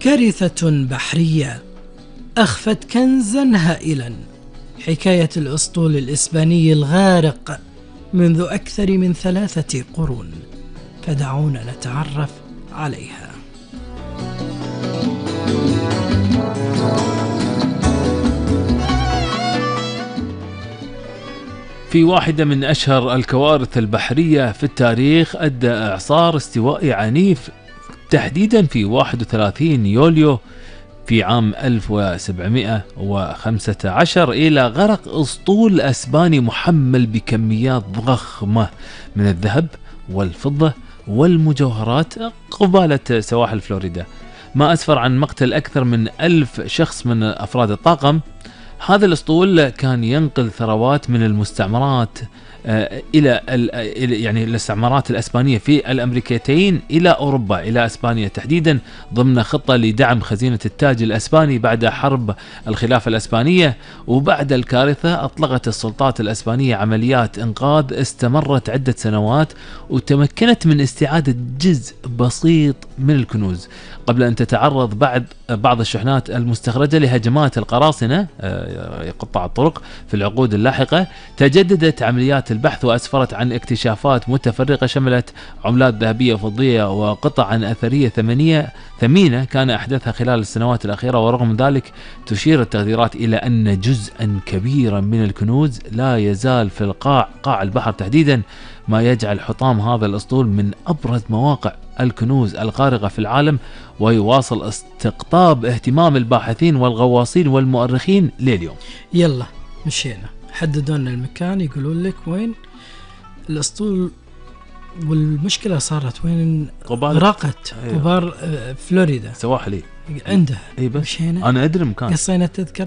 كارثة بحرية أخفت كنزا هائلا، حكاية الأسطول الإسباني الغارق منذ أكثر من 3 قرون، فدعونا نتعرف عليها. في واحدة من أشهر الكوارث البحرية في التاريخ أدى إعصار استوائي عنيف تحديدا في 31 يوليو في عام 1715 إلى غرق أسطول أسباني محمل بكميات ضخمة من الذهب والفضة والمجوهرات قبالة سواحل فلوريدا، ما أسفر عن مقتل أكثر من 1000 شخص من أفراد الطاقم. هذا الأسطول كان ينقل ثروات من المستعمرات إلى يعني الاستعمارات الأسبانية في الأمريكتين إلى أوروبا، إلى أسبانيا تحديدا، ضمن خطة لدعم خزينة التاج الأسباني بعد حرب الخلافة الأسبانية. وبعد الكارثة أطلقت السلطات الأسبانية عمليات إنقاذ استمرت عدة سنوات، وتمكنت من استعادة جزء بسيط من الكنوز قبل أن تتعرض بعض الشحنات المستخرجة لهجمات القراصنة قطاع الطرق في العقود اللاحقة. تجددت عمليات البحث وأسفرت عن اكتشافات متفرقة شملت عملات ذهبية وفضية وقطع أثرية ثمينة كان أحدثها خلال السنوات الأخيرة. ورغم ذلك تشير التقديرات إلى أن جزءا كبيرا من الكنوز لا يزال في قاع البحر تحديدا، ما يجعل حطام هذا الأسطول من أبرز مواقع الكنوز الخارقة في العالم، ويواصل استقطاب اهتمام الباحثين والغواصين والمؤرخين لليوم. يلا مشينا، حددوا لنا المكان، يقولون لك وين الأسطول، والمشكلة صارت وين؟ غرقت قبار فلوريدا، سواحلي عنده. مشينا، أنا أدري مكان، قصينا التذكرة.